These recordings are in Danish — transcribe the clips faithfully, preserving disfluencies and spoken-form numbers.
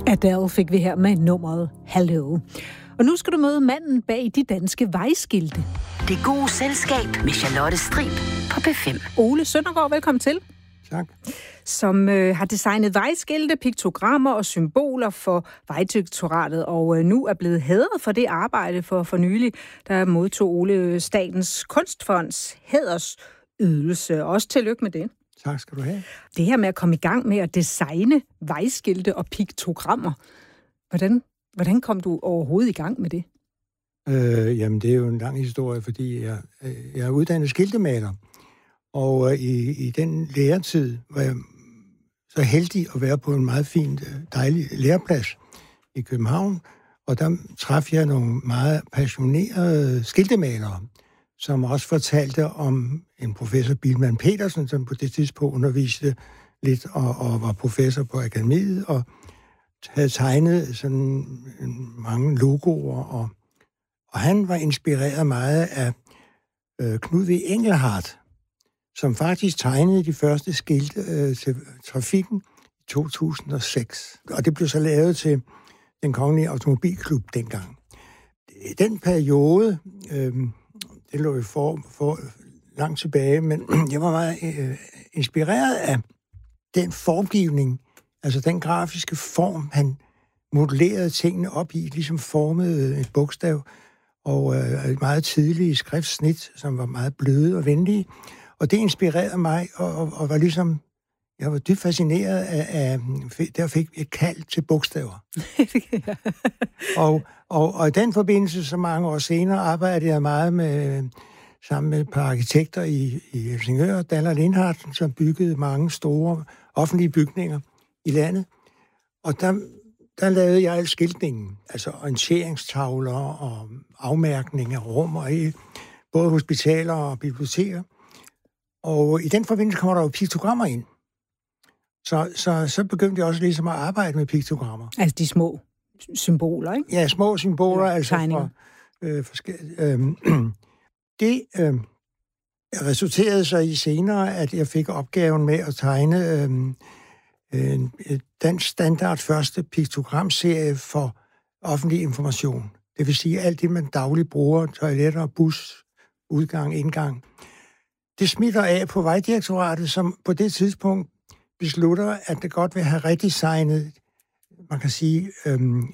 Adele fik vi her med nummeret Hello. Og nu skal du møde manden bag de danske vejskilte. Det gode selskab med Charlotte Strib på P fem. Ole Søndergaard, velkommen til. Tak. Som øh, har designet vejskilte, piktogrammer og symboler for Vejdirektoratet, og øh, nu er blevet hædret for det arbejde for for nylig, der modtog Ole Statens Kunstfonds hædersydelse. Også tillykke med det. Tak skal du have. Det her med at komme i gang med at designe vejskilte og piktogrammer, hvordan, hvordan kom du overhovedet i gang med det? Øh, jamen, det er jo en lang historie, fordi jeg, jeg er uddannet skiltemaler. Og øh, i, i den læretid var jeg så heldig at være på en meget fin, dejlig læreplads i København. Og der traf jeg nogle meget passionerede skiltemalere, som også fortalte om en professor, Bilman Petersen, som på det tidspunkt underviste lidt og, og var professor på akademiet, og havde tegnet sådan mange logoer. Og, og han var inspireret meget af øh, Knud V. Engelhardt, som faktisk tegnede de første skilte øh, til trafikken i to tusind og seks. Og det blev så lavet til den Kongelige Automobilklub dengang. I den periode, øh, det lå jo for, for langt tilbage, men jeg var meget øh, inspireret af den formgivning, altså den grafiske form, han modellerede tingene op i, ligesom formede et bogstav, og øh, et meget tidligt skriftsnit, som var meget bløde og venlige. Og det inspirerede mig, og, og, og var ligesom, jeg var dybt fascineret af, af der fik et kald til bogstaver. og, og, og i den forbindelse, så mange år senere, arbejdede jeg meget med, sammen med et par arkitekter i, i Helsingør, Daller Lindhardt, som byggede mange store offentlige bygninger i landet. Og der, der lavede jeg al skiltningen, altså orienteringstavler og afmærkning af rum, og i både hospitaler og biblioteker. Og i den forbindelse kommer der jo piktogrammer ind. Så, så, så begyndte jeg også ligesom at arbejde med piktogrammer. Altså de små symboler, ikke? Ja, små symboler. Ja, altså for, øh, forskellige. Øh, det øh, resulterede så i senere, at jeg fik opgaven med at tegne øh, en dansk standard første piktogramserie for offentlig information. Det vil sige alt det, man dagligt bruger, toiletter, bus, udgang, indgang. Det smitter af på Vejdirektoratet, som på det tidspunkt beslutter, at det godt vil have redesignet, man kan sige, øhm,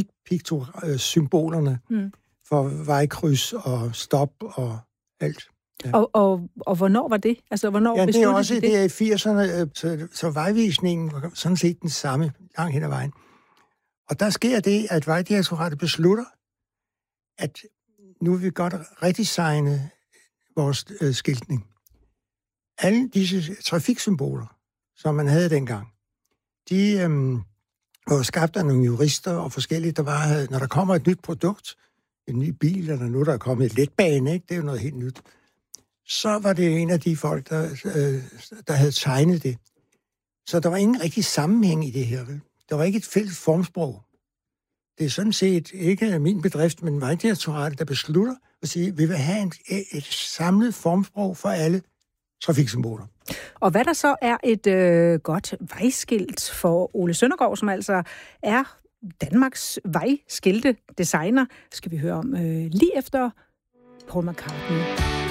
trafikpiktosymbolerne mm. for vejkryds og stop og alt. Ja. Og, og, og hvornår var det? Altså, hvornår ja, det er også det? det er i firserne, så, så vejvisningen var sådan set den samme langt hen ad vejen. Og der sker det, at Vejdirektoratet beslutter, at nu vil vi godt redesigne vores øh, skiltning. Alle disse trafiksymboler, som man havde dengang, de øh, var skabt af nogle jurister og forskellige, der var, når der kommer et nyt produkt, en ny bil, eller nu der er kommet et letbane, ikke? Det er jo noget helt nyt, så var det en af de folk, der, øh, der havde tegnet det. Så der var ingen rigtig sammenhæng i det her. Vel? Der var ikke et fælles formsprog. Det er sådan set ikke min bedrift, men Vejdirektoratet, der beslutter at sige, at vi vil have en, et samlet formsprog for alle trafiksymboler. Og hvad der så er et øh, godt vejskilt for Ole Søndergaard, som altså er Danmarks vejskilte designer, skal vi høre om øh, lige efter Paul McCartney.